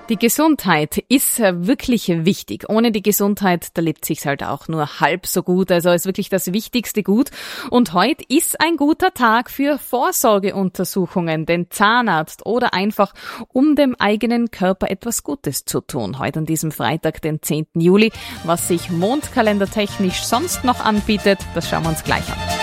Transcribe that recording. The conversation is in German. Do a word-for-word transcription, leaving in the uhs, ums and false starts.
Die Gesundheit ist wirklich wichtig. Ohne die Gesundheit, da lebt sich's halt auch nur halb so gut. Also ist wirklich das wichtigste Gut. Und heute ist ein guter Tag für Vorsorgeuntersuchungen, den Zahnarzt oder einfach, um dem eigenen Körper etwas Gutes zu tun. Heute an diesem Freitag, den zehnten Juli. Was sich mondkalendertechnisch sonst noch anbietet, das schauen wir uns gleich an.